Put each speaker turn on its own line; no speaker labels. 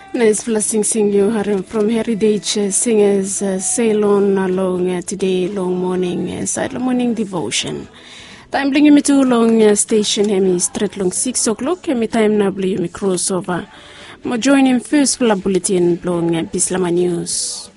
Nice blessing sing you from Heritage Singers Ceylon along today long morning silent morning devotion. Time bringing me to long station hemi straight long 6 o'clock hemi time na blue me crossover. Mo joining first for bulletin long Bislama news.